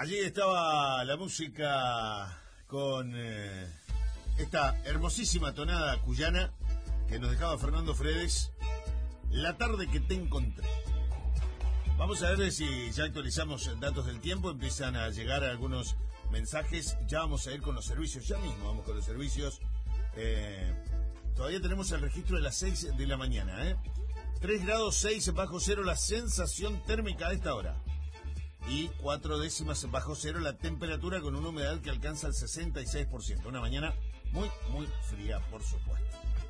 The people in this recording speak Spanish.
Allí estaba la música con esta hermosísima tonada cuyana que nos dejaba Fernando Fredes, La tarde que te encontré. Vamos a ver si ya actualizamos datos del tiempo, empiezan a llegar algunos mensajes, ya vamos a ir con los servicios, ya mismo vamos con los servicios. Todavía tenemos el registro de las 6 de la mañana, 3 grados 6 bajo cero la sensación térmica a esta hora. Y 4 décimas bajo cero la temperatura, con una humedad que alcanza el 66%. Una mañana muy, muy fría, por supuesto.